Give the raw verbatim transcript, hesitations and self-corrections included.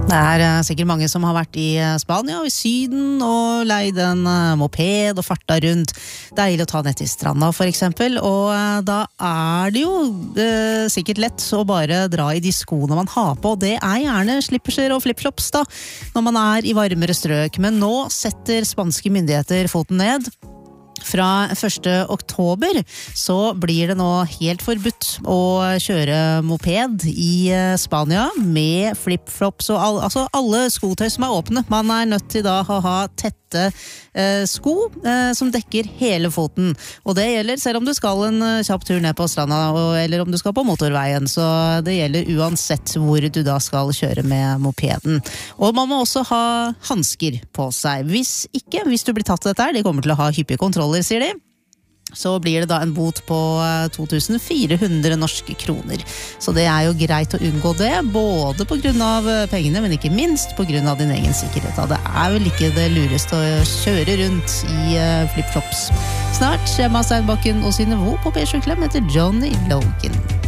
Det er eh, sikkert mange som har vært i eh, Spania og i Syden og leid en eh, moped og farta rundt. Deilig å ta ned til stranda for eksempel, og eh, da er det jo eh, sikkert lett å bare dra i de skoene man har på, og det er gjerne slipperser og flipflops da, når man er i varmere strøk. Men nå setter spanske myndigheter foten ned. Fra første oktober så blir det nå helt forbudt å kjøre moped i Spania med flip-flops og all, altså alle skotøy som er åpne. Man er nødt til da å ha tette eh, sko eh, som dekker hele foten. Og det gjelder selv om du skal en kjapp tur ned på stranda og, eller om du skal på motorveien. Så det gjelder uansett hvor du da skal kjøre med mopeden. Og man må også ha handsker på seg. Hvis ikke, hvis du blir tatt til dette her, de kommer til å ha hyppige kontroller, sier de, så blir det da en bot på to tusen fire hundre norske kroner. Så det er jo greit å unngå det, både på grunn av pengene, men ikke minst på grunn av din egen sikkerhet. Det er vel ikke det lureste å kjøre rundt i flip-flops. Snart Emma Steinbakken og Synnøve på P sju Klem etter Johnny Logan.